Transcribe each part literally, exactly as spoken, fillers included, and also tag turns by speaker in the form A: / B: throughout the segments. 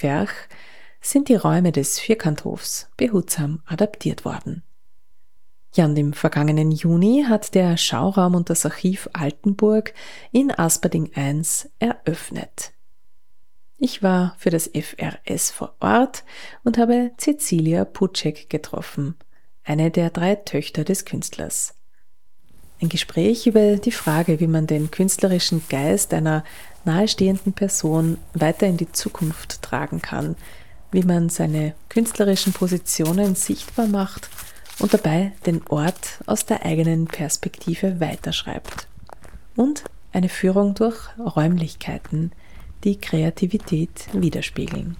A: Ferch sind die Räume des Vierkanthofs behutsam adaptiert worden. Ja, und im vergangenen Juni hat der Schauraum und das Archiv Altenburg in Asperding eins eröffnet. Ich war für das F R S vor Ort und habe Cecilia Putschek getroffen, eine der drei Töchter des Künstlers. Ein Gespräch über die Frage, wie man den künstlerischen Geist einer nahestehenden Person weiter in die Zukunft tragen kann, wie man seine künstlerischen Positionen sichtbar macht und dabei den Ort aus der eigenen Perspektive weiterschreibt. Und eine Führung durch Räumlichkeiten, die Kreativität widerspiegeln.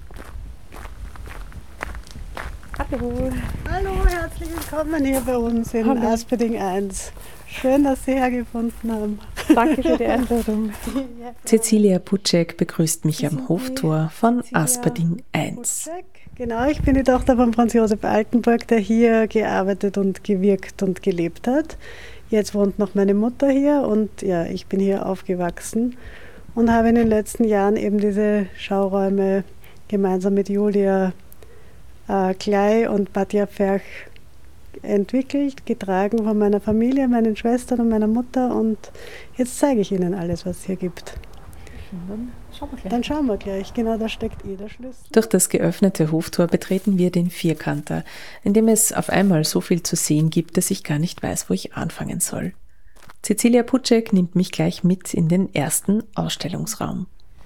B: Hallo.
C: Hallo, herzlich willkommen hier bei uns in
B: Hallo.
C: Asperding eins. Schön, dass Sie hergefunden haben.
B: Danke für die Einladung.
A: Cecilia Putschek begrüßt mich am
C: Sie
A: Hoftor von
C: Cecilia
A: Asperding eins.
C: Putschek. Genau, ich bin die Tochter von Franz Josef Altenburg, der hier gearbeitet und gewirkt und gelebt hat. Jetzt wohnt noch meine Mutter hier und ja, ich bin hier aufgewachsen und habe in den letzten Jahren eben diese Schauräume gemeinsam mit Julia äh, Klei und Batja Ferch entwickelt, getragen von meiner Familie, meinen Schwestern und meiner Mutter, und jetzt zeige ich Ihnen alles, was es hier gibt.
B: Dann schauen wir gleich.
C: Dann schauen wir gleich, genau, da steckt eh der Schlüssel.
A: Durch das geöffnete Hoftor betreten wir den Vierkanter, in dem es auf einmal so viel zu sehen gibt, dass ich gar nicht weiß, wo ich anfangen soll. Cecilia Putschek nimmt mich gleich mit in den ersten Ausstellungsraum.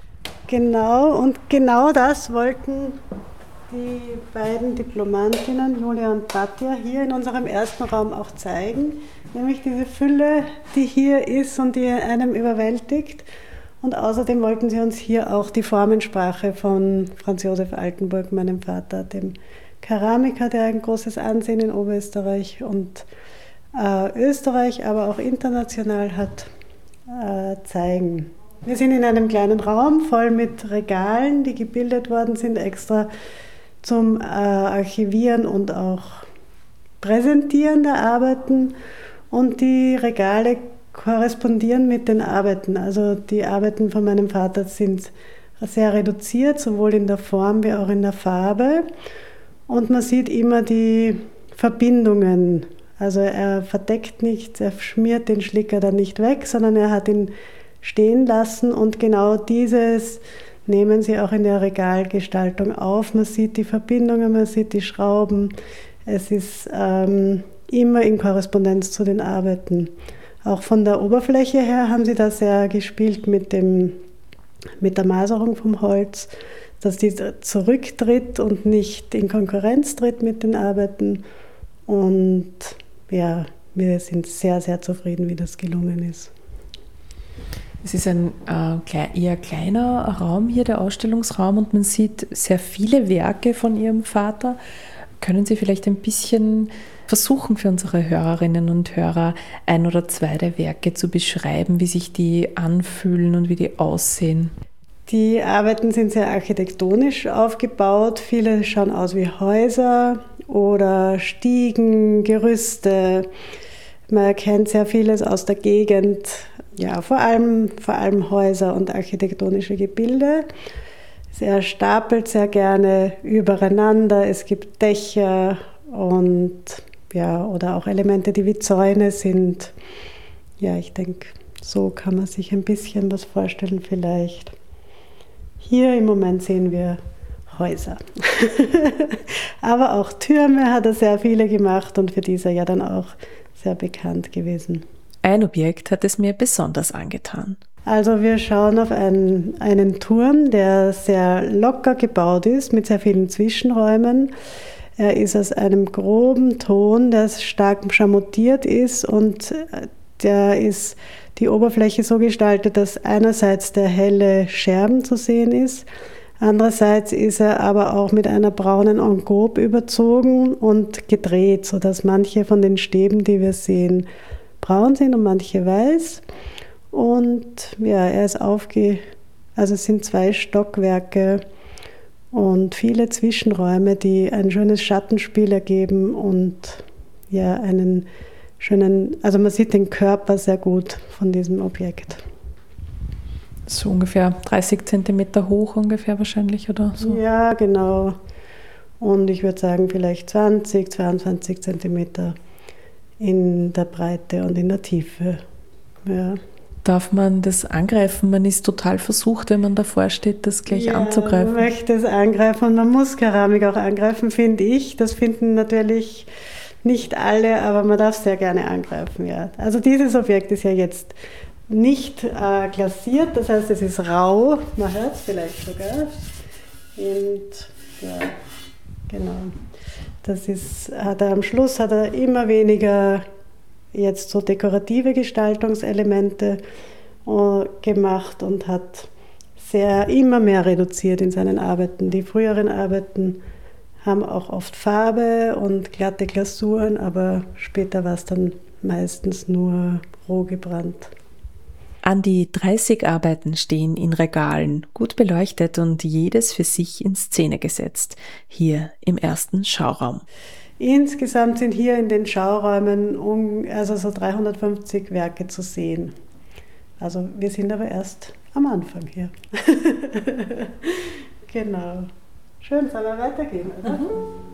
C: Genau, und genau das wollten die beiden Diplomantinnen, Julia und Batja, hier in unserem ersten Raum auch zeigen, nämlich diese Fülle, die hier ist und die einem überwältigt. Und außerdem wollten sie uns hier auch die Formensprache von Franz Josef Altenburg, meinem Vater, dem Keramiker, der ein großes Ansehen in Oberösterreich und äh, Österreich, aber auch international hat, äh, zeigen. Wir sind in einem kleinen Raum voll mit Regalen, die gebildet worden sind, extra zum äh, Archivieren und auch Präsentieren der Arbeiten. Und die Regale korrespondieren mit den Arbeiten. Also die Arbeiten von meinem Vater sind sehr reduziert, sowohl in der Form wie auch in der Farbe. Und man sieht immer die Verbindungen. Also er verdeckt nichts, er schmiert den Schlicker dann nicht weg, sondern er hat ihn stehen lassen, und genau dieses nehmen sie auch in der Regalgestaltung auf. Man sieht die Verbindungen, man sieht die Schrauben. Es ist ähm, immer in Korrespondenz zu den Arbeiten. Auch von der Oberfläche her haben sie da sehr gespielt mit, dem, mit der Maserung vom Holz, dass die zurücktritt und nicht in Konkurrenz tritt mit den Arbeiten. Und ja, wir sind sehr, sehr zufrieden, wie das gelungen ist.
A: Es ist ein äh, eher kleiner Raum hier, der Ausstellungsraum, und man sieht sehr viele Werke von Ihrem Vater. Können Sie vielleicht ein bisschen versuchen, für unsere Hörerinnen und Hörer ein oder zwei der Werke zu beschreiben, wie sich die anfühlen und wie die aussehen?
C: Die Arbeiten sind sehr architektonisch aufgebaut. Viele schauen aus wie Häuser oder Stiegen, Gerüste. Man erkennt sehr vieles aus der Gegend. Ja, vor allem, vor allem Häuser und architektonische Gebilde. Er stapelt sehr gerne übereinander. Es gibt Dächer und ja, oder auch Elemente, die wie Zäune sind. Ja, ich denke, so kann man sich ein bisschen was vorstellen vielleicht. Hier im Moment sehen wir Häuser. Aber auch Türme hat er sehr viele gemacht und für die ist er ja dann auch sehr bekannt gewesen.
A: Ein Objekt hat es mir besonders angetan.
C: Also wir schauen auf einen, einen Turm, der sehr locker gebaut ist, mit sehr vielen Zwischenräumen. Er ist aus einem groben Ton, der stark schamottiert ist, und der ist die Oberfläche so gestaltet, dass einerseits der helle Scherben zu sehen ist, andererseits ist er aber auch mit einer braunen Engobe überzogen und gedreht, sodass manche von den Stäben, die wir sehen, braun sind und manche weiß. Und ja, er ist aufge... Also es sind zwei Stockwerke und viele Zwischenräume, die ein schönes Schattenspiel ergeben und ja, einen schönen... Also man sieht den Körper sehr gut von diesem Objekt.
A: So ungefähr dreißig Zentimeter hoch ungefähr wahrscheinlich oder so?
C: Ja, genau. Und ich würde sagen vielleicht zwanzig, zweiundzwanzig Zentimeter in der Breite und in der Tiefe. Ja.
A: Darf man das angreifen? Man ist total versucht, wenn man davor steht, das gleich
C: ja,
A: anzugreifen.
C: Man möchte es angreifen und man muss Keramik auch angreifen, finde ich. Das finden natürlich nicht alle, aber man darf sehr gerne angreifen. Ja. Also dieses Objekt ist ja jetzt nicht äh, glasiert, das heißt, es ist rau. Man hört es vielleicht sogar. Und ja, genau. Das ist, hat er am Schluss hat er immer weniger jetzt so dekorative Gestaltungselemente äh, gemacht und hat sehr immer mehr reduziert in seinen Arbeiten. Die früheren Arbeiten haben auch oft Farbe und glatte Glasuren, aber später war es dann meistens nur roh gebrannt.
A: An die dreißig Arbeiten stehen in Regalen, gut beleuchtet und jedes für sich in Szene gesetzt, hier im ersten Schauraum.
C: Insgesamt sind hier in den Schauräumen um, also so dreihundertfünfzig Werke zu sehen. Also wir sind aber erst am Anfang hier. Genau. Schön, sollen wir weitergehen, oder? Mhm.